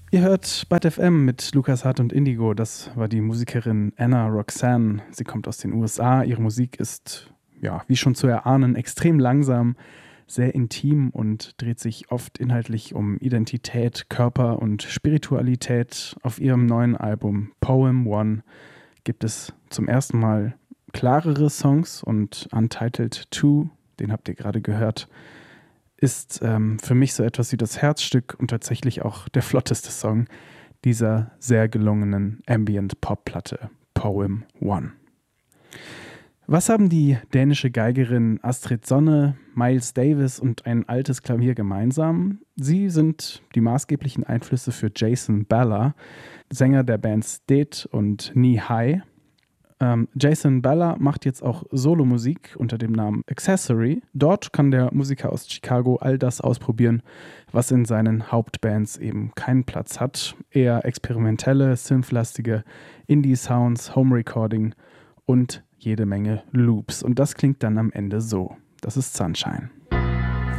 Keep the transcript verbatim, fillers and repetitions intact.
Ihr hört Byte F M mit Lukas Hart und Indigo. Das war die Musikerin Anna Roxanne. Sie kommt aus den U S A. Ihre Musik ist, ja, wie schon zu erahnen, extrem langsam, sehr intim und dreht sich oft inhaltlich um Identität, Körper und Spiritualität. Auf ihrem neuen Album Poem One gibt es zum ersten Mal klarere Songs und Untitled Two, den habt ihr gerade gehört, ist ähm, für mich so etwas wie das Herzstück und tatsächlich auch der flotteste Song dieser sehr gelungenen Ambient-Pop-Platte Poem One. Was haben die dänische Geigerin Astrid Sonne, Miles Davis und ein altes Klavier gemeinsam? Sie sind die maßgeblichen Einflüsse für Jason Balla, Sänger der Bands Dead und Knee High. Ähm, Jason Balla macht jetzt auch Solomusik unter dem Namen Accessory. Dort kann der Musiker aus Chicago all das ausprobieren, was in seinen Hauptbands eben keinen Platz hat. Eher experimentelle, synthlastige Indie-Sounds, Home-Recording und jede Menge Loops. Und das klingt dann am Ende so. Das ist Sunshine.